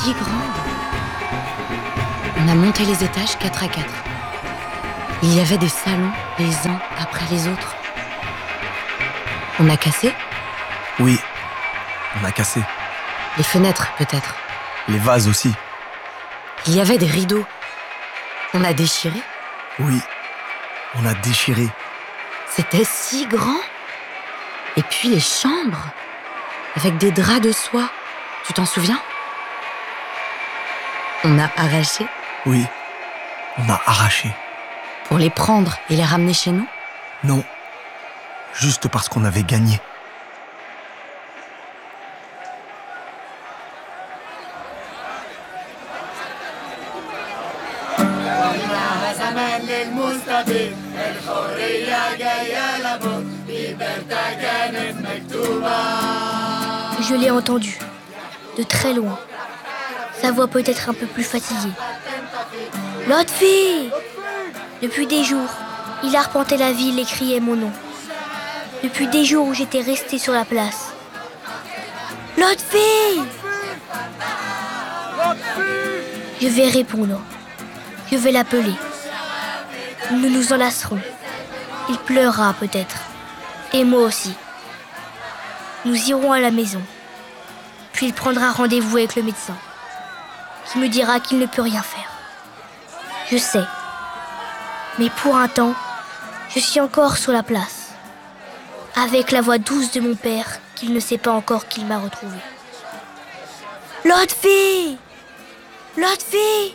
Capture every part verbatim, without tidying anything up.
si grande. On a monté les étages quatre à quatre. Il y avait des salons les uns après les autres. On a cassé ? Oui, on a cassé. Les fenêtres, peut-être. Les vases aussi. Il y avait des rideaux. On a déchiré ? Oui, on a déchiré. C'était si grand. Et puis les chambres, avec des draps de soie. Tu t'en souviens ? On a arraché. Oui, on a arraché. Pour les prendre et les ramener chez nous ? Non, juste parce qu'on avait gagné. Je l'ai entendu, de très loin. Sa voix peut être un peu plus fatiguée. Lotfi ! Depuis des jours, il arpentait la ville et criait mon nom. Depuis des jours où j'étais restée sur la place. Lotfi ! Je vais répondre. Je vais l'appeler. Nous nous enlacerons. Il pleurera peut-être. Et moi aussi. Nous irons à la maison. Puis il prendra rendez-vous avec le médecin, qui me dira qu'il ne peut rien faire. Je sais. Mais pour un temps, je suis encore sur la place, avec la voix douce de mon père qu'il ne sait pas encore qu'il m'a retrouvée. Lotfi ! Lotfi !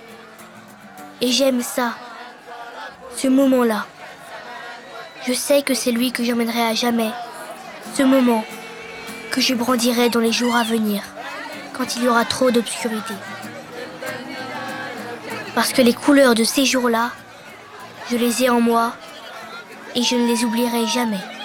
Et j'aime ça, ce moment-là. Je sais que c'est lui que j'emmènerai à jamais, ce moment que je brandirai dans les jours à venir, quand il y aura trop d'obscurité. Parce que les couleurs de ces jours-là, je les ai en moi et je ne les oublierai jamais.